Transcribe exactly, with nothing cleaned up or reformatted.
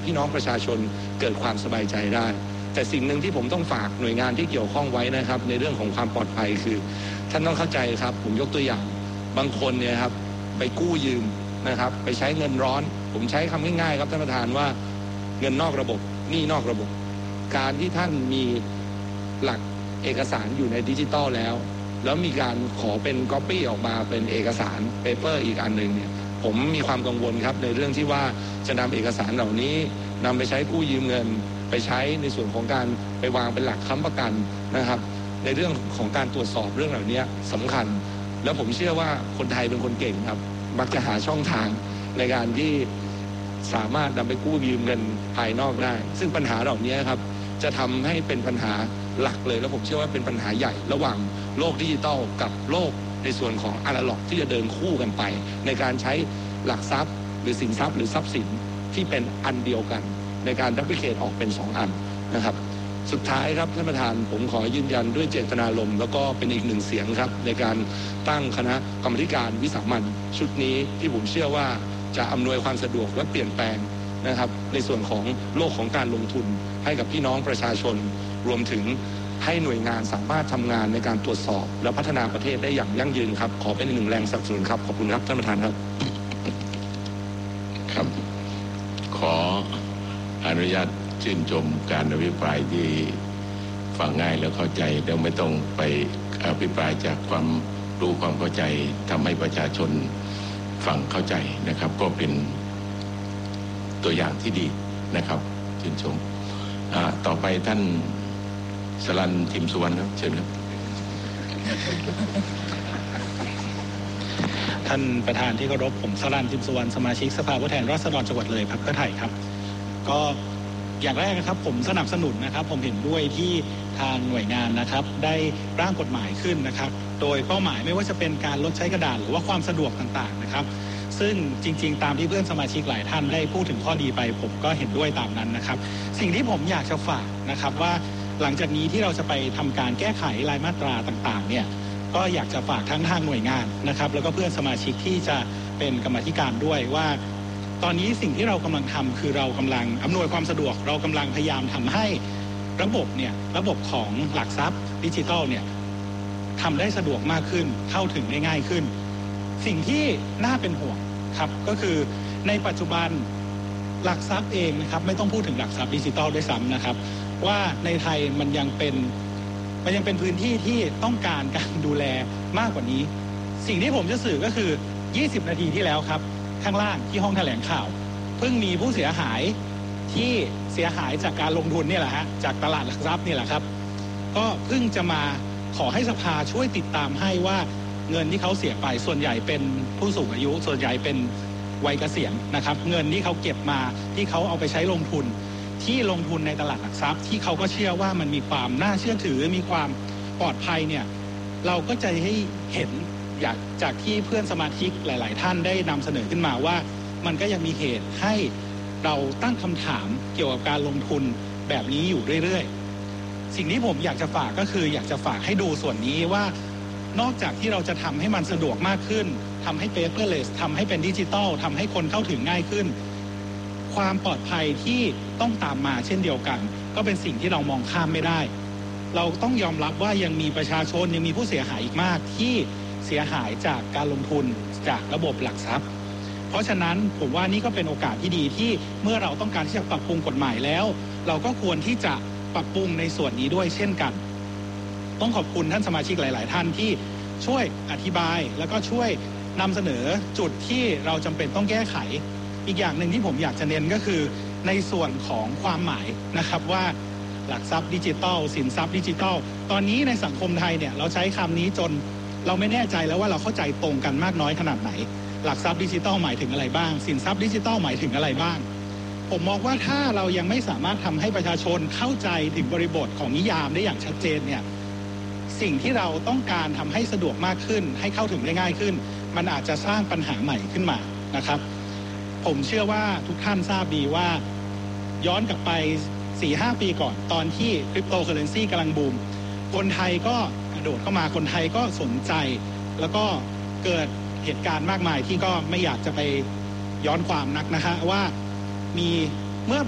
พี่น้องประชาชนเกิดความสบายใจได้แต่สิ่งหนึ่งที่ผมต้องฝากหน่วยงานที่เกี่ยวข้องไว้นะครับในเรื่องของความปลอดภัยคือท่านต้องเข้าใจครับผมยกตัวอย่างบางคนเนี่ยครับไปกู้ยืมนะครับไปใช้เงินร้อนผมใช้คำง่ายๆครับท่านประธานว่าเงินนอกระบบหนี้นอกระบบการที่ท่านมีหลักเอกสารอยู่ในดิจิตอลแล้วแล้วมีการขอเป็นก๊อปปี้ออกมาเป็นเอกสารเปเปอร์อีกอันหนึ่งเนี่ยผมมีความกังวลครับในเรื่องที่ว่าจะนำเอกสารเหล่านี้นำไปใช้กู้ยืมเงินไปใช้ในส่วนของการไปวางเป็นหลักค้ำประกันนะครับในเรื่องของการตรวจสอบเรื่องเหล่านี้สำคัญแล้วผมเชื่อว่าคนไทยเป็นคนเก่งครับมักจะหาช่องทางในการที่สามารถนำไปกู้ยืมเงินภายนอกได้ซึ่งปัญหาเหล่านี้ครับจะทำให้เป็นปัญหาหลักเลยแล้วผมเชื่อว่าเป็นปัญหาใหญ่ระหว่างโลกดิจิทัลกับโลกในส่วนของอนาล็อกที่จะเดินคู่กันไปในการใช้หลักทรัพย์หรือสินทรัพย์หรือทรัพย์สินที่เป็นอันเดียวกันในการดับเบิลเคทออกเป็นสองอันนะครับสุดท้ายครับท่านประธานผมขอยืนยันด้วยเจตนารมณ์แล้วก็เป็นอีกหนึ่งเสียงครับในการตั้งคณะกรรมการวิสามัญชุดนี้ที่ผมเชื่อว่าจะอำนวยความสะดวกและเปลี่ยนแปลงนะครับในส่วนของโลกของการลงทุนให้กับพี่น้องประชาชนรวมถึงให้หน่วยงานสามารถทำงานในการตรวจสอบและพัฒนาประเทศได้อย่างยั่งยืนครับขอเป็นหนึ่งแรงสนับสนุนครับขอบคุณครับท่านประธานครับครับขออนุญาตชื่นชมการอภิปรายที่ฟังง่ายและเข้าใจแล้วไม่ต้องไปอภิปรายจากความรู้ความเข้าใจทำให้ประชาชนฟังเข้าใจนะครับก็เป็นตัวอย่างที่ดีนะครับชื่นชมต่อไปท่านสรัญทิมสุวรรณครับเชิญครับท่านประธานที่เคารพผมสรัญทิมสุวรรณสมาชิกสภาผู้แทนราษฎรจังหวัดเลยพรรคเพื่อไทยครับก็อย่างแรกนะครับผมสนับสนุนนะครับผมเห็นด้วยที่ทางหน่วยงานนะครับได้ร่างกฎหมายขึ้นนะครับโดยเป้าหมายไม่ว่าจะเป็นการลดใช้กระดาษหรือว่าความสะดวกต่างๆนะครับซึ่งจริงๆตามที่เพื่อนสมาชิกหลายท่านได้พูดถึงข้อดีไปผมก็เห็นด้วยตามนั้นนะครับสิ่งที่ผมอยากจะฝากนะครับว่าหลังจากนี้ที่เราจะไปทำการแก้ไขรายมาตราต่างๆเนี่ยก็อยากจะฝากทั้งทางหน่วยงานนะครับแล้วก็เพื่อนสมาชิกที่จะเป็นกรรมาธิการด้วยว่าตอนนี้สิ่งที่เรากำลังทำคือเรากำลังอำนวยความสะดวกเรากำลังพยายามทำให้ระบบเนี่ยระบบของหลักทรัพย์ดิจิทัลเนี่ยทำได้สะดวกมากขึ้นเข้าถึงได้ง่ายขึ้นสิ่งที่น่าเป็นห่วงครับก็คือในปัจจุบันหลักทรัพย์เองนะครับไม่ต้องพูดถึงหลักทรัพย์ดิจิทัลด้วยซ้ำนะครับว่าในไทยมันยังเป็นมันยังเป็นพื้นที่ที่ต้องการการดูแลมากกว่านี้สิ่งที่ผมจะสื่อก็คือยี่สิบนาทีที่แล้วครับข้างล่างที่ห้องแถลงข่าวเพิ่งมีผู้เสียหายที่เสียหายจากการลงทุนนี่แหละฮะจากตลาดหลักทรัพย์นี่แหละครับก็เพิ่งจะมาขอให้สภาช่วยติดตามให้ว่าเงินที่เขาเสียไปส่วนใหญ่เป็นผู้สูงอายุส่วนใหญ่เป็นวัยเกษียณนะครับเงินที่เขาเก็บมาที่เขาเอาไปใช้ลงทุนที่ลงทุนในตลาดหลักทรัพย์ที่เขาก็เชื่อว่ามันมีความน่าเชื่อถือมีความปลอดภัยเนี่ยเราก็จะให้เห็นอยากจากที่เพื่อนสมาชิกหลายๆท่านได้นำเสนอขึ้นมาว่ามันก็ยังมีเหตุให้เราตั้งคำถามเกี่ยวกับการลงทุนแบบนี้อยู่เรื่อยๆสิ่งที่ผมอยากจะฝากก็คืออยากจะฝากให้ดูส่วนนี้ว่านอกจากที่เราจะทำให้มันสะดวกมากขึ้นทำให้ paperless ทำให้เป็นดิจิทัลทำให้คนเข้าถึงง่ายขึ้นความปลอดภัยที่ต้องตามมาเช่นเดียวกันก็เป็นสิ่งที่เรามองข้ามไม่ได้เราต้องยอมรับว่ายังมีประชาชนยังมีผู้เสียหายอีกมากที่เสียหายจากการลงทุนจากระบบหลักทรัพย์เพราะฉะนั้นผมว่านี่ก็เป็นโอกาสที่ดีที่เมื่อเราต้องการที่จะปรับปรุงกฎหมายแล้วเราก็ควรที่จะปรับปรุงในส่วนนี้ด้วยเช่นกันต้องขอบคุณท่านสมาชิกหลายๆท่านที่ช่วยอธิบายแล้วก็ช่วยนำเสนอจุดที่เราจำเป็นต้องแก้ไขอีกอย่างหนึ่งที่ผมอยากจะเน้นก็คือในส่วนของความหมายนะครับว่าหลักทรัพย์ดิจิทัลสินทรัพย์ดิจิทัลตอนนี้ในสังคมไทยเนี่ยเราใช้คำนี้จนเราไม่แน่ใจแล้วว่าเราเข้าใจตรงกันมากน้อยขนาดไหนหลักทรัพย์ดิจิทัลหมายถึงอะไรบ้างสินทรัพย์ดิจิทัลหมายถึงอะไรบ้างผมมองว่าถ้าเรายังไม่สามารถทำให้ประชาชนเข้าใจถึงบริบทของนิยามได้อย่างชัดเจนเนี่ยสิ่งที่เราต้องการทำให้สะดวกมากขึ้นให้เข้าถึงได้ง่ายขึ้นมันอาจจะสร้างปัญหาใหม่ขึ้นมานะครับผมเชื่อว่าทุกท่านทราบดีว่าย้อนกลับไป สี่ห้า ปีก่อนตอนที่คริปโตเคอเรนซีกำลังบูมคนไทยก็กระโดดเข้ามาคนไทยก็สนใจแล้วก็เกิดเหตุการณ์มากมายที่ก็ไม่อยากจะไปย้อนความนักนะฮะว่ามี